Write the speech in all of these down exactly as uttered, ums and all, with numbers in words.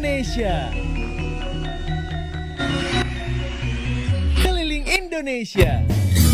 Indonesia. Keliling Indonesia.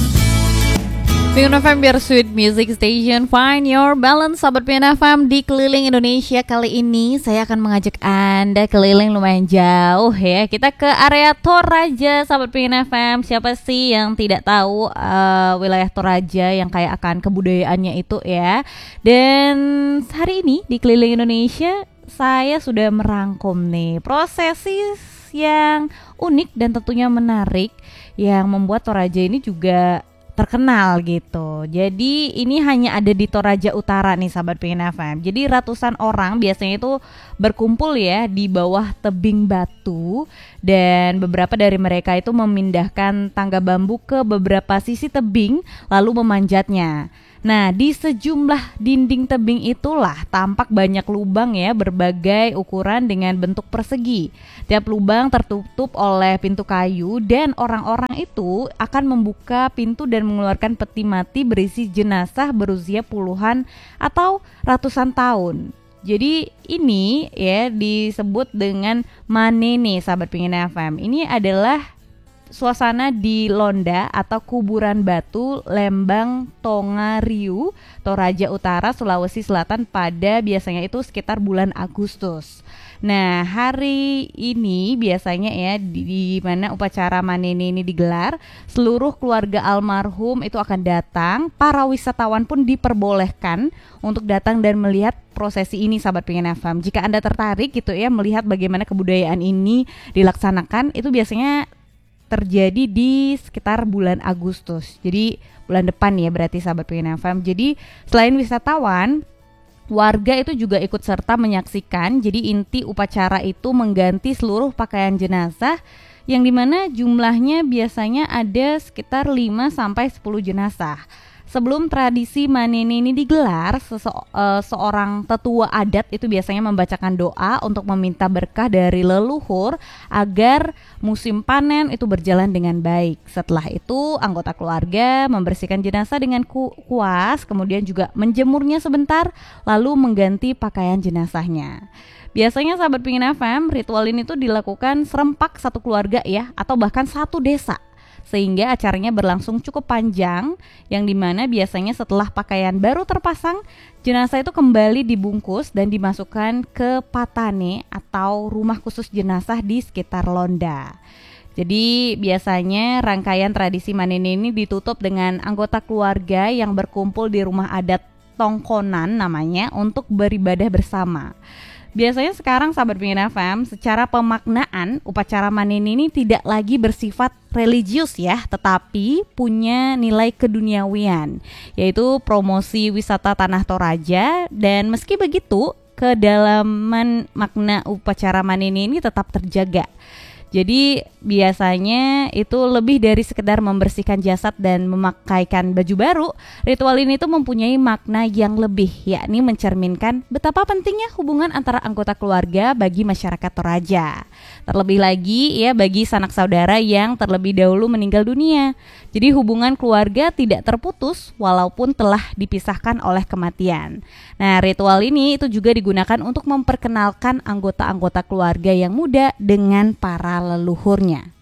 Dengan F M Biar Sweet Music Station, find your balance. Sahabat P N F M di Keliling Indonesia. Kali ini saya akan mengajak Anda keliling lumayan jauh ya. Kita ke area Toraja, sahabat P N F M. Siapa sih yang tidak tahu uh, wilayah Toraja yang kayak akan kebudayaannya itu ya. Dan hari ini di Keliling Indonesia saya sudah merangkum nih prosesi yang unik dan tentunya menarik yang membuat Toraja ini juga terkenal gitu. Jadi ini hanya ada di Toraja Utara nih sahabat P N F M. Jadi ratusan orang biasanya itu berkumpul ya di bawah tebing batu, dan beberapa dari mereka itu memindahkan tangga bambu ke beberapa sisi tebing lalu memanjatnya. Nah, di sejumlah dinding tebing itulah tampak banyak lubang ya, berbagai ukuran dengan bentuk persegi. Tiap lubang tertutup oleh pintu kayu, dan orang-orang itu akan membuka pintu dan mengeluarkan peti mati berisi jenazah berusia puluhan atau ratusan tahun. Jadi ini ya disebut dengan manene sahabat P N F M. Ini adalah suasana di Londa atau kuburan batu Lembang Tongariu, Toraja Utara, Sulawesi Selatan pada biasanya itu sekitar bulan Agustus. Nah, hari ini biasanya ya di, di mana upacara manene ini digelar, seluruh keluarga almarhum itu akan datang. Para wisatawan pun diperbolehkan untuk datang dan melihat prosesi ini sahabat P N F M. Jika Anda tertarik gitu ya melihat bagaimana kebudayaan ini dilaksanakan, itu biasanya terjadi di sekitar bulan Agustus. Jadi bulan depan ya berarti sahabat P N F M. Jadi selain wisatawan, warga itu juga ikut serta menyaksikan. Jadi inti upacara itu mengganti seluruh pakaian jenazah, yang dimana jumlahnya biasanya ada sekitar lima sampai sepuluh jenazah. Sebelum tradisi manene ini digelar, sese- uh, seorang tetua adat itu biasanya membacakan doa untuk meminta berkah dari leluhur agar musim panen itu berjalan dengan baik. Setelah itu, anggota keluarga membersihkan jenazah dengan ku- kuas, kemudian juga menjemurnya sebentar, lalu mengganti pakaian jenazahnya. Biasanya sahabat P N F M, ritual ini tuh dilakukan serempak satu keluarga ya, atau bahkan satu desa, sehingga acaranya berlangsung cukup panjang, yang dimana biasanya setelah pakaian baru terpasang, jenazah itu kembali dibungkus dan dimasukkan ke patane atau rumah khusus jenazah di sekitar Londa. Jadi biasanya rangkaian tradisi manene ini ditutup dengan anggota keluarga yang berkumpul di rumah adat Tongkonan namanya untuk beribadah bersama. Biasanya sekarang sahabat P N F M, secara pemaknaan upacara manene ini tidak lagi bersifat religius ya, tetapi punya nilai keduniawian, yaitu promosi wisata tanah Toraja. Dan meski begitu, kedalaman makna upacara manene ini tetap terjaga. Jadi biasanya itu lebih dari sekedar membersihkan jasad dan memakaikan baju baru. Ritual ini tuh mempunyai makna yang lebih, yakni mencerminkan betapa pentingnya hubungan antara anggota keluarga bagi masyarakat Toraja. Terlebih lagi ya bagi sanak saudara yang terlebih dahulu meninggal dunia. Jadi hubungan keluarga tidak terputus walaupun telah dipisahkan oleh kematian. Nah, ritual ini itu juga digunakan untuk memperkenalkan anggota-anggota keluarga yang muda dengan para leluhurnya.